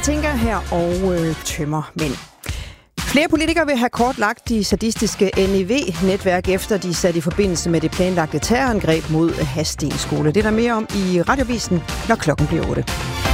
Katinka her og tømmermænd. Flere politikere vil have kortlagt de sadistiske NEV-netværk, efter de satte i forbindelse med det planlagte terrorangreb mod Hadsten Skole. Det er der mere om i Radiovisen, når klokken bliver 8.